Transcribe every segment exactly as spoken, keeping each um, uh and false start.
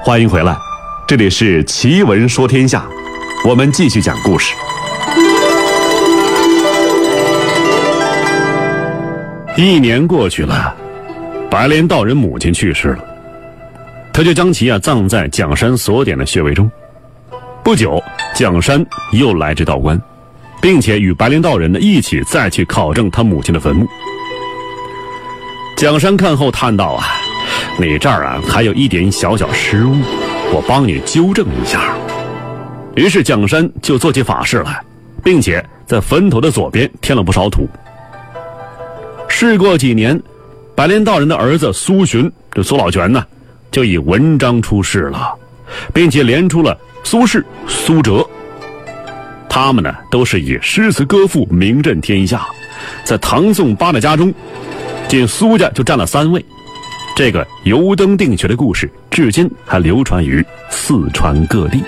欢迎回来，这里是奇闻说天下，我们继续讲故事。一年过去了，白莲道人母亲去世了，他就将其啊葬在蒋山所点的穴位中。不久，蒋山又来至道观，并且与白莲道人呢一起再去考证他母亲的坟墓。蒋山看后叹道啊，你这儿啊还有一点小小失误，我帮你纠正一下。于是蒋山就做起法事来，并且在坟头的左边添了不少土。事过几年，白莲道人的儿子苏洵，这苏老泉呢，就以文章出世了，并且连出了苏轼、苏辙。他们呢都是以诗词歌赋名震天下，在唐宋八大家中，仅苏家就占了三位。这个油灯定穴的故事至今还流传于四川各地。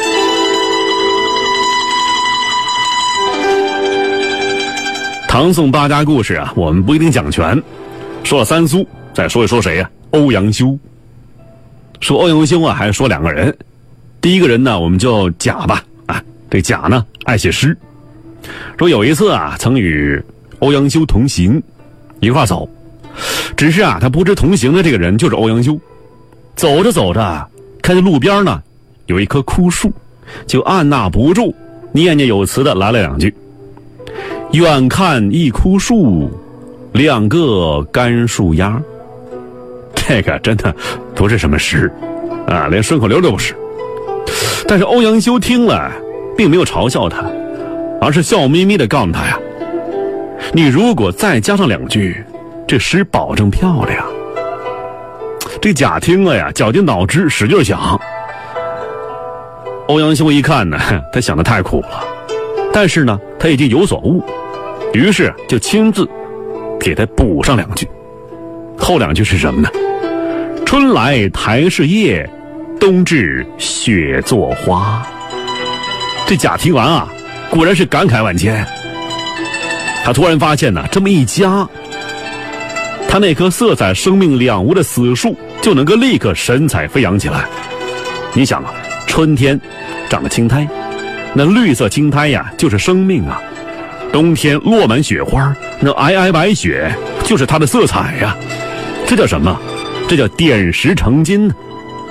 唐宋八家故事啊，我们不一定讲全。说了三苏，再说一说谁呀、啊？欧阳修。说欧阳修啊，还说两个人。第一个人呢，我们叫贾吧。啊，这贾呢爱写诗。说有一次啊，曾与欧阳修同行，一块走。只是啊，他不知同行的这个人就是欧阳修。走着走着，看见路边呢有一棵枯树，就按捺不住，念念有词的来了两句：远看一枯树，两个干树丫。这个真的不是什么诗啊，连顺口溜都不是。但是欧阳修听了并没有嘲笑他，而是笑眯眯的告诉他呀，你如果再加上两句，这诗保证漂亮。这贾听了呀，绞尽脑汁使劲想。欧阳修一看呢，他想得太苦了，但是呢他已经有所悟，于是就亲自给他补上两句。后两句是什么呢？春来苔是叶，冬至雪作花。这贾听完啊，果然是感慨万千。他突然发现呢，这么一加，他那棵色彩生命两无的死树就能够立刻神采飞扬起来。你想啊，春天长了青苔，那绿色青苔呀就是生命啊。冬天落满雪花，那皑皑白雪就是它的色彩呀。这叫什么？这叫点石成金呢。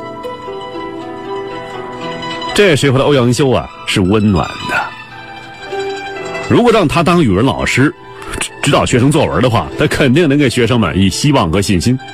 这时候的欧阳修啊是温暖的。如果让他当语文老师，指导学生作文的话，他肯定能给学生们以希望和信心。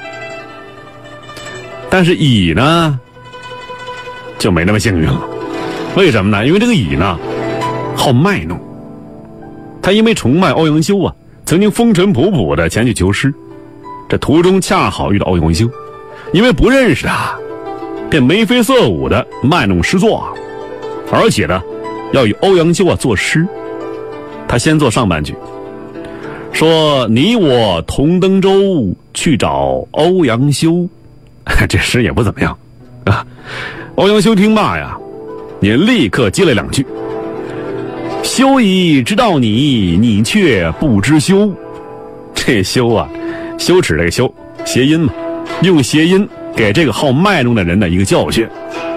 但是乙呢就没那么幸运了。为什么呢？因为这个乙呢好卖弄。他因为崇拜欧阳修啊，曾经风尘仆仆的前去求师。这途中恰好遇到欧阳修，因为不认识他，便眉飞色舞的卖弄诗作，而且呢要与欧阳修啊作诗。他先做上半句，说你我同登舟，去找欧阳修。这诗也不怎么样啊。欧阳修听罢呀，也立刻接了两句：修已知道你，你却不知羞。这羞啊，羞耻这个羞，谐音嘛，用谐音给这个好卖弄的人的一个教训。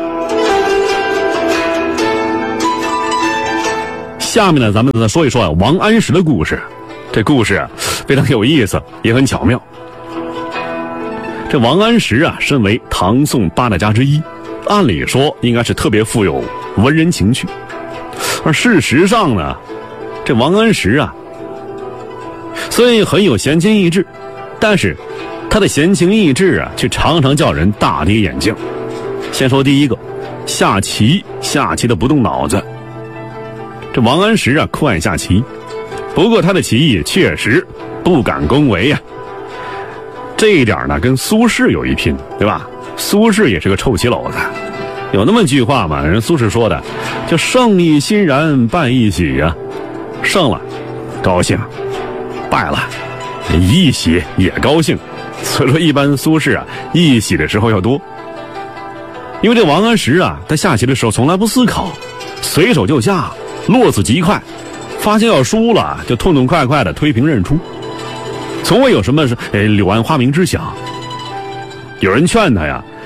下面呢，咱们再说一说啊王安石的故事。这故事啊非常有意思，也很巧妙。这王安石啊，身为唐宋八大家之一，按理说应该是特别富有文人情趣，而事实上呢，这王安石啊，虽然很有闲情逸致，但是他的闲情逸致啊，却常常叫人大跌眼镜。先说第一个，下棋，下棋的不动脑子。这王安石啊，酷爱下棋，不过他的棋艺确实不敢恭维呀、啊。这一点呢，跟苏轼有一拼，对吧？苏轼也是个臭棋篓子，有那么句话嘛，人苏轼说的，就胜亦欣然，败亦喜呀、啊。胜了，高兴；败了，一喜也高兴。所以说，一般苏轼啊，一喜的时候要多。因为这王安石啊，他下棋的时候从来不思考，随手就下，落子极快，发现要输了就痛痛快快的推平认输。从未有什么是呃柳暗花明之想。有人劝他呀，说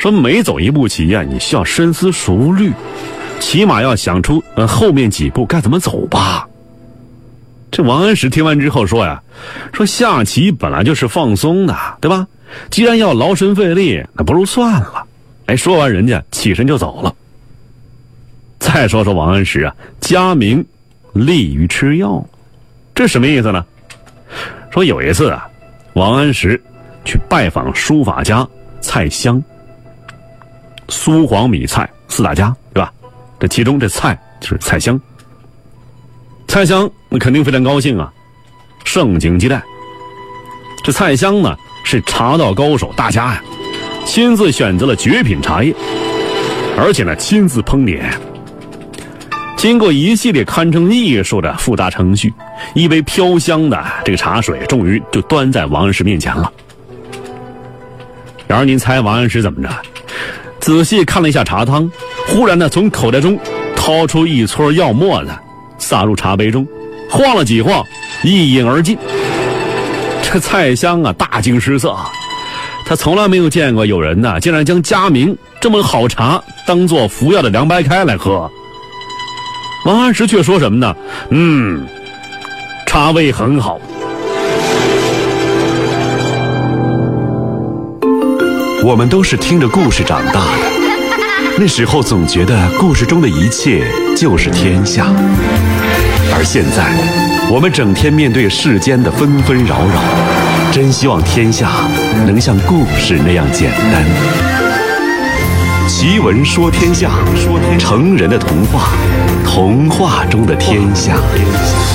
说每走一步棋呀、啊，你需要深思熟虑，起码要想出呃后面几步该怎么走吧。这王安石听完之后说呀，说下棋本来就是放松的，对吧？既然要劳神费力，那不如算了。哎，说完人家起身就走了。再说说王安石啊，佳明利于吃药，这什么意思呢？说有一次啊，王安石去拜访书法家蔡襄，苏黄米蔡四大家，对吧？这其中这蔡就是蔡襄。蔡襄那肯定非常高兴啊，盛情接待。这蔡襄呢是茶道高手大家呀，亲自选择了绝品茶叶，而且呢亲自烹点。经过一系列堪称艺术的复杂程序，一杯飘香的这个茶水终于就端在王安石面前了。然而您猜王安石怎么着？仔细看了一下茶汤，忽然呢从口袋中掏出一撮药沫子，撒入茶杯中，晃了几晃，一饮而尽。这蔡襄啊大惊失色，他从来没有见过有人呢竟然将佳明这么好茶当作服药的凉白开来喝。王安石却说什么呢？嗯，茶味很好。 我们都是听着故事长大的，那时候总觉得故事中的一切就是天下，而现在我们整天面对世间的纷纷扰扰，真希望天下能像故事那样简单。奇闻说天下，成人的童话，童话中的天下。